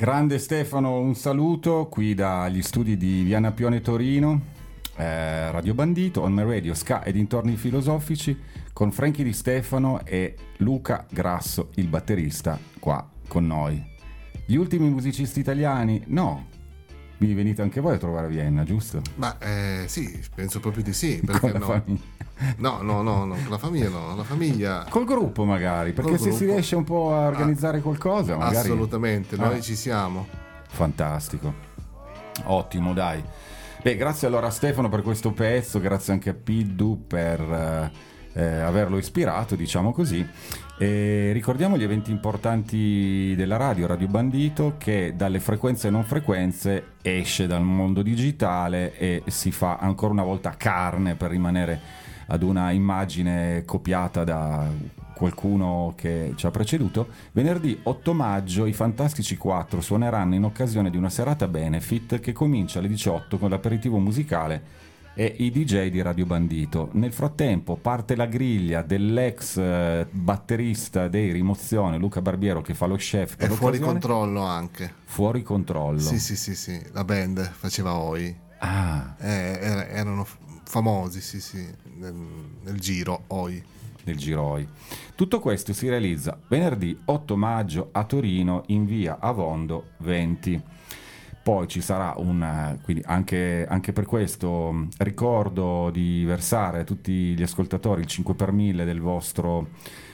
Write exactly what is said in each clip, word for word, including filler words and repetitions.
Grande Stefano, un saluto qui dagli studi di Via Nappione Torino, eh, Radio Bandito, On My Radio, Ska e dintorni filosofici, con Frankie Di Stefano e Luca Grasso, il batterista, qua con noi. Gli ultimi musicisti italiani? No. Vi venite anche voi a trovare a Vienna, giusto? Ma eh, sì, penso proprio di sì. Perché con la no? famiglia. No, no, no, no, con la famiglia no, la famiglia... Col gruppo magari, perché Col se gruppo. si riesce un po' a organizzare ah, qualcosa magari... Assolutamente, noi ah. ci siamo. Fantastico, ottimo, dai. Beh, grazie allora a Stefano per questo pezzo, grazie anche a Piddu per eh, averlo ispirato, diciamo così. E ricordiamo gli eventi importanti della radio, Radio Bandito, che dalle frequenze e non frequenze esce dal mondo digitale e si fa ancora una volta carne per rimanere ad una immagine copiata da qualcuno che ci ha preceduto. Venerdì otto maggio i Fantastici quattro suoneranno in occasione di una serata benefit che comincia alle diciotto con l'aperitivo musicale e i D J di Radio Bandito. Nel frattempo parte la griglia dell'ex eh, batterista dei Rimozione, Luca Barbiero, che fa lo chef per È fuori l'occasione. controllo anche. Fuori controllo. Sì, sì, sì, sì, la band faceva Oi. Ah. Eh, er- erano famosi, sì, sì, nel, nel giro Oi. Nel giro Oi. Tutto questo si realizza venerdì otto maggio a Torino in via Avondo venti. Poi ci sarà un, quindi anche, anche per questo ricordo di versare a tutti gli ascoltatori il cinque per mille del vostro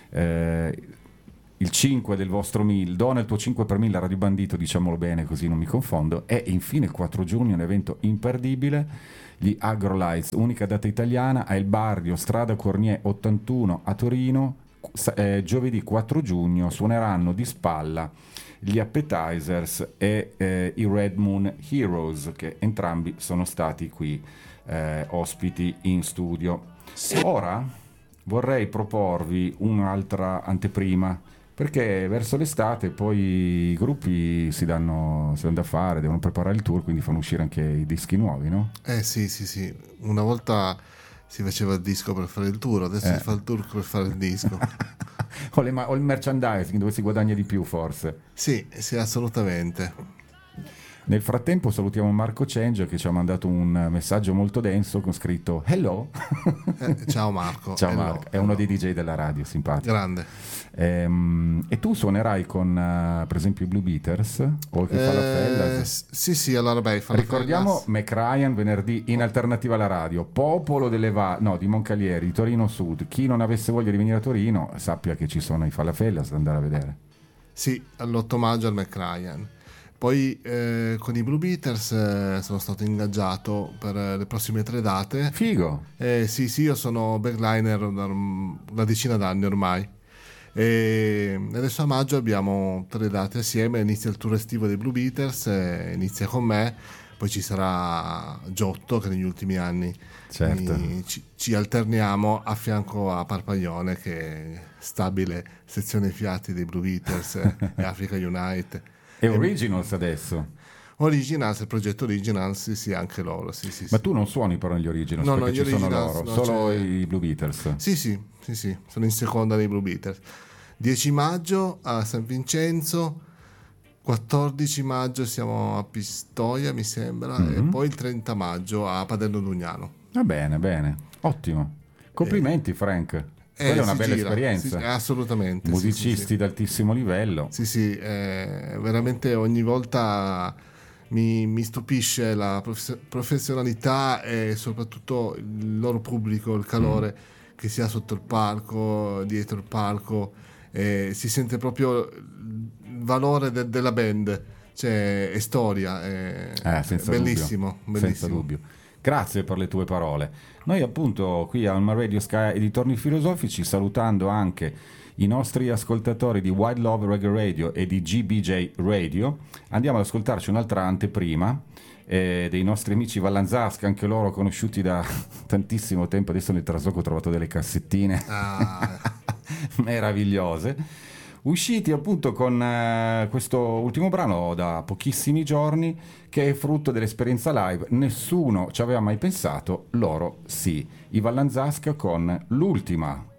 eh, il cinque del vostro mille, dona il tuo cinque per mille a Radio Bandito, diciamolo bene così non mi confondo. E infine il quattro giugno un evento imperdibile, gli Agrolights, unica data italiana a El Barrio, strada Cornier ottantuno a Torino. eh, giovedì quattro giugno suoneranno di spalla gli Appetizers e eh, i Red Moon Heroes, che entrambi sono stati qui eh, ospiti in studio. Ora vorrei proporvi un'altra anteprima, perché verso l'estate poi i gruppi si danno, si danno da fare, devono preparare il tour, quindi fanno uscire anche i dischi nuovi, no? Eh sì, sì, sì, una volta si faceva il disco per fare il tour, adesso Eh. si fa il tour per fare il disco. o, le ma- o il merchandising, dove si guadagna di più forse. Sì, sì, assolutamente. Nel frattempo salutiamo Marco Cengio, che ci ha mandato un messaggio molto denso con scritto hello. Eh, ciao Marco. Ciao Hello, Marco, è uno dei D J della radio, simpatico. Grande. Ehm, e tu suonerai con uh, per esempio i Blue Beaters o che fa la Fella? Eh, sì, sì, allora beh, Ricordiamo McRyan venerdì in alternativa alla radio, Popolo delle Va- no, di Moncalieri, di Torino Sud. Chi non avesse voglia di venire a Torino sappia che ci sono i Falafella da andare a vedere. Sì, all'otto maggio al McRyan. Poi eh, con i Blue Beaters eh, sono stato ingaggiato per eh, le prossime tre date. Figo! Eh, sì, sì, io sono backliner da una decina d'anni ormai. E adesso a maggio abbiamo tre date assieme. Inizia il tour estivo dei Blue Beaters, eh, inizia con me, poi ci sarà Giotto che negli ultimi anni certo. mi, ci, ci alterniamo a fianco a Parpaglione, che è stabile sezione fiati dei Blue Beaters e Africa Unite. E Originals adesso? Originals, il progetto Originals, sì, sì, anche loro, sì, sì, Ma sì. tu non suoni però negli Originals, No, perché no, ci gli sono Originals, loro, no, solo c'è- i Blue Beaters. Sì, sì, sì, sì, sono in seconda dei Blue Beaters. dieci maggio a San Vincenzo, quattordici maggio siamo a Pistoia, mi sembra, Mhm. e poi il trenta maggio a Paderno Dugnano. Va bene, bene, ottimo. Complimenti Frank. Quella è una si bella gira, esperienza. sì, assolutamente. sì, Musicisti sì, sì. d'altissimo livello. Sì, sì, eh, veramente ogni volta mi, mi stupisce la prof- professionalità e soprattutto il loro pubblico, il calore Mm. che si ha sotto il palco, dietro il palco, eh, si sente proprio il valore de- della band, cioè è storia, è, Eh, senza è bellissimo, dubbio, bellissimo. senza dubbio. Grazie per le tue parole. Noi appunto qui a On My Radio Sky e dintorni filosofici, salutando anche i nostri ascoltatori di Wild Love Reggae Radio e di G B J Radio, andiamo ad ascoltarci un'altra anteprima eh, dei nostri amici Vallanzasca, anche loro conosciuti da tantissimo tempo. Adesso nel trasloco ho trovato delle cassettine Ah, meravigliose, usciti appunto con eh, questo ultimo brano da pochissimi giorni, che è frutto dell'esperienza live. Nessuno ci aveva mai pensato, loro sì. I Vallanzasca con l'ultima.